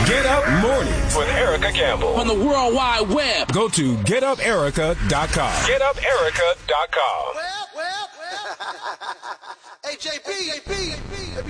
Get Up Mornings with Erica Campbell. On the World Wide Web. Go to getuperica.com. Getuperica.com. Well. Hey, JP.